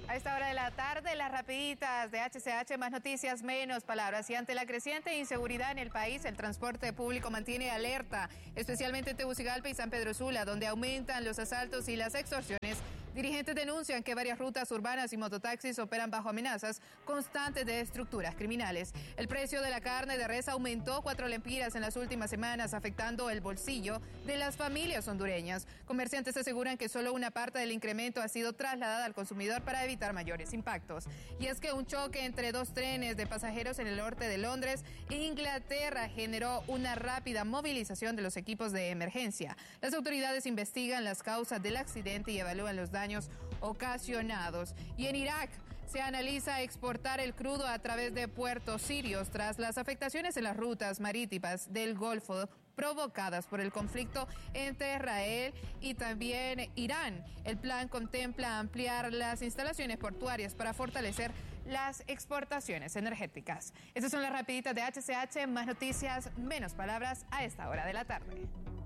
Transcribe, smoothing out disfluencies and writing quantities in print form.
A esta hora de la tarde, las rapiditas de HCH, más noticias, menos palabras. Y ante la creciente inseguridad en el país, el transporte público mantiene alerta, especialmente en Tegucigalpa y San Pedro Sula, donde aumentan los asaltos y las extorsiones. Dirigentes denuncian que varias rutas urbanas y mototaxis operan bajo amenazas constantes de estructuras criminales. El precio de la carne de res aumentó 4 lempiras en las últimas semanas, afectando el bolsillo de las familias hondureñas. Comerciantes aseguran que solo una parte del incremento ha sido trasladada al consumidor para evitar mayores impactos. Y es que un choque entre dos trenes de pasajeros en el norte de Londres e Inglaterra generó una rápida movilización de los equipos de emergencia. Las autoridades investigan las causas del accidente y evalúan los daños ocasionados. Y en Irak se analiza exportar el crudo a través de puertos sirios tras las afectaciones en las rutas marítimas del Golfo provocadas por el conflicto entre Israel y también Irán. El plan contempla ampliar las instalaciones portuarias para fortalecer las exportaciones energéticas. Estas son las rapiditas de HCH, más noticias, menos palabras a esta hora de la tarde.